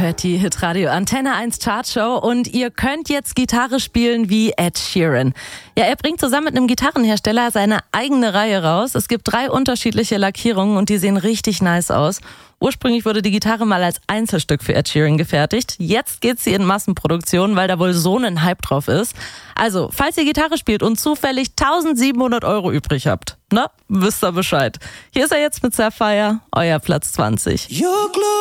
hört die Hitradio Antenne 1 Chartshow und ihr könnt jetzt Gitarre spielen wie Ed Sheeran. Ja, er bringt zusammen mit einem Gitarrenhersteller seine eigene Reihe raus. Es gibt 3 unterschiedliche Lackierungen und die sehen richtig nice aus. Ursprünglich wurde die Gitarre mal als Einzelstück für Ed Sheeran gefertigt. Jetzt geht sie in Massenproduktion, weil da wohl so ein Hype drauf ist. Also, falls ihr Gitarre spielt und zufällig 1.700 € übrig habt, wisst ihr Bescheid. Hier ist er jetzt mit Sapphire, euer Platz 20.